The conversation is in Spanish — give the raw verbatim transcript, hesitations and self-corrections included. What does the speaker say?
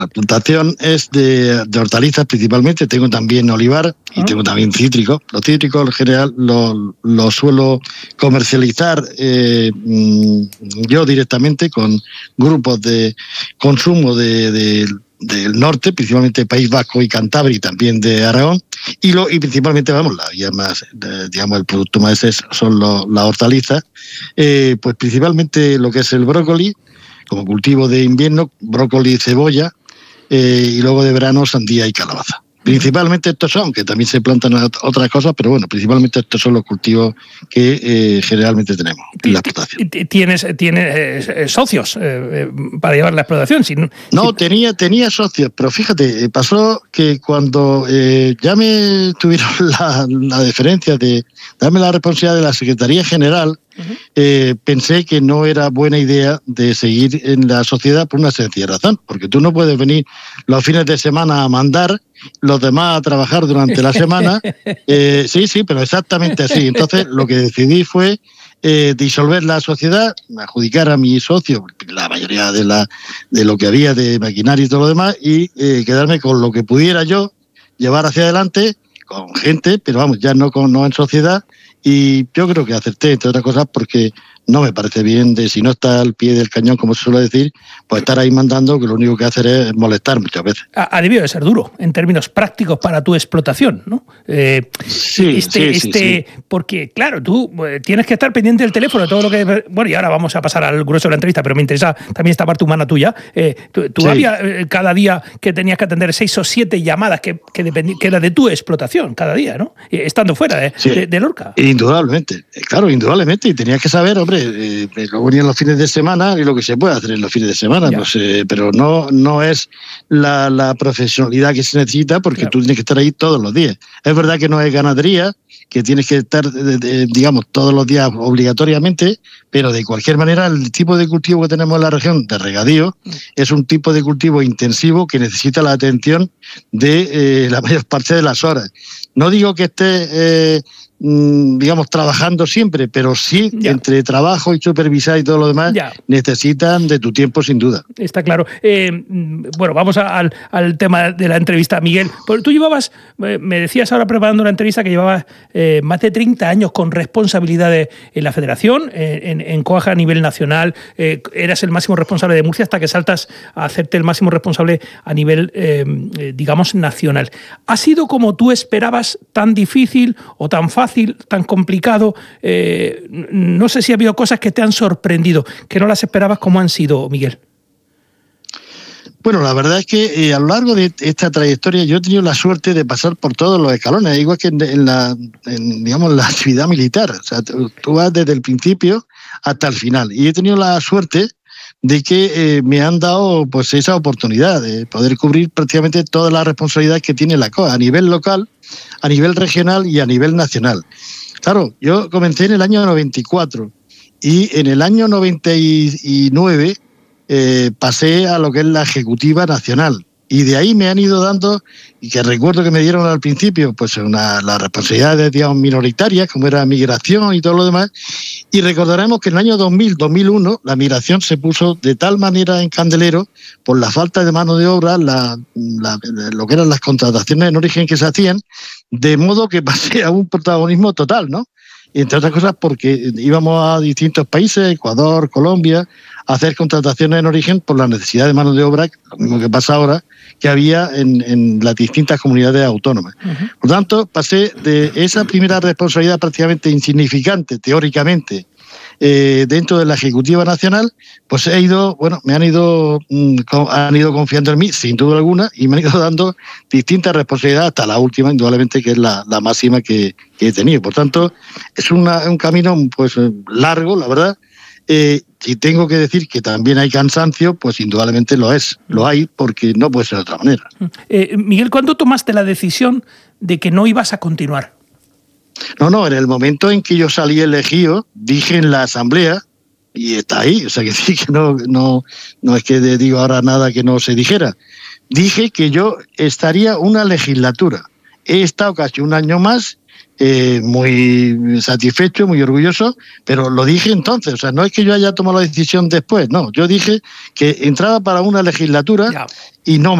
La plantación es de, de hortalizas principalmente, tengo también olivar y uh-huh. tengo también cítricos. Los cítricos en general los lo suelo comercializar eh, yo directamente con grupos de consumo de, de, del norte, principalmente País Vasco y Cantabria y también de Aragón, y, lo, y principalmente, vamos, la vía más, eh, digamos, el producto más es, son los, las hortalizas, eh, pues principalmente lo que es el brócoli, como cultivo de invierno, brócoli y cebolla, Eh, y luego de verano sandía y calabaza. Principalmente estos son, aunque también se plantan otras cosas, pero bueno, principalmente estos son los cultivos que eh, generalmente tenemos en la explotación. ¿Tienes, tienes eh, socios eh, para llevar la explotación? Si no, no si... tenía, tenía socios, pero fíjate, pasó que cuando eh, ya me tuvieron la, la deferencia de darme la responsabilidad de la Secretaría General, Uh-huh. Eh, pensé que no era buena idea de seguir en la sociedad por una sencilla razón, porque tú no puedes venir los fines de semana a mandar, los demás a trabajar durante la semana. Eh, sí, sí, pero exactamente así. Entonces lo que decidí fue eh, disolver la sociedad, adjudicar a mi socio la mayoría de, la, de lo que había de maquinaria y todo lo demás, y eh, quedarme con lo que pudiera yo llevar hacia adelante con gente, pero vamos, ya no, con, no en sociedad. Y yo creo que acerté, entre otras cosas, porque no me parece bien, de si no está al pie del cañón, como se suele decir, pues estar ahí mandando, que lo único que hacer es molestar muchas veces. Ha, ha debido de ser duro, en términos prácticos para tu explotación, ¿no? Eh, sí, este, sí, este, sí, sí. Porque, claro, tú tienes que estar pendiente del teléfono, todo lo que... Bueno, y ahora vamos a pasar al grueso de la entrevista, pero me interesa también esta parte humana tuya. Eh, tú tú sí. había eh, cada día que tenías que atender seis o siete llamadas que, que, dependí, que era de tu explotación, cada día, ¿no? Estando fuera de, sí. de, de Lorca. Indudablemente, claro, indudablemente. Y tenías que saber, hombre, eh, luego venían los fines de semana y lo que se puede hacer en los fines de semana, pues, eh, pero no, no es la, la profesionalidad que se necesita, porque claro. tú tienes que estar ahí todos los días. Es verdad que no es ganadería, que tienes que estar, de, de, digamos, todos los días obligatoriamente, pero de cualquier manera el tipo de cultivo que tenemos en la región de regadío mm. es un tipo de cultivo intensivo que necesita la atención de eh, la mayor parte de las horas. No digo que esté... Eh, digamos, trabajando siempre, pero sí, ya. entre trabajo y supervisar y todo lo demás, ya. necesitan de tu tiempo sin duda. Está claro. Eh, bueno, vamos a, al, al tema de la entrevista, Miguel. Tú llevabas, me decías ahora preparando la entrevista que llevabas eh, más de treinta años con responsabilidades en la Federación, en, en Coaja a nivel nacional, eh, eras el máximo responsable de Murcia hasta que saltas a hacerte el máximo responsable a nivel, eh, digamos, nacional. ¿Ha sido como tú esperabas, tan difícil o tan fácil, tan complicado? Eh, no sé si ha habido cosas que te han sorprendido, que no las esperabas. ¿Cómo han sido, Miguel? Bueno, la verdad es que eh, a lo largo de esta trayectoria yo he tenido la suerte de pasar por todos los escalones, igual que en, en la, en, digamos, la actividad militar. O sea, tú, tú vas desde el principio hasta el final. Y he tenido la suerte de que eh, me han dado pues esa oportunidad de poder cubrir prácticamente todas las responsabilidades que tiene la C O A a nivel local, a nivel regional y a nivel nacional. Claro, yo comencé en el año noventa y cuatro y en el año noventa y nueve eh, pasé a lo que es la Ejecutiva Nacional. Y de ahí me han ido dando, y que recuerdo que me dieron al principio, pues una, las responsabilidades, digamos, minoritarias, como era migración y todo lo demás. Y recordaremos que en el año dos mil, dos mil uno, la migración se puso de tal manera en candelero por la falta de mano de obra, la, la, lo que eran las contrataciones en origen que se hacían, de modo que pasé a un protagonismo total, ¿no? Y entre otras cosas porque íbamos a distintos países, Ecuador, Colombia, a hacer contrataciones en origen por la necesidad de mano de obra, lo mismo que pasa ahora, que había en, en las distintas comunidades autónomas. Uh-huh. Por lo tanto, pasé de esa primera responsabilidad prácticamente insignificante, teóricamente, eh, dentro de la Ejecutiva Nacional, pues he ido, bueno, me han ido, mm, han ido confiando en mí, sin duda alguna, y me han ido dando distintas responsabilidades hasta la última, indudablemente, que es la, la máxima que, que he tenido. Por tanto, es una, un camino pues largo, la verdad. Eh, y tengo que decir que también hay cansancio, pues indudablemente lo es, lo hay, porque no puede ser de otra manera. Eh, Miguel, ¿cuándo tomaste la decisión de que no ibas a continuar? No, no, en el momento en que yo salí elegido, dije en la asamblea, y está ahí, o sea que sí, que no, no, no es que digo ahora nada que no se dijera, dije que yo estaría una legislatura. He estado casi un año más eh, muy satisfecho, muy orgulloso, pero lo dije entonces, o sea, no es que yo haya tomado la decisión después, no, yo dije que entraba para una legislatura ya. y no más.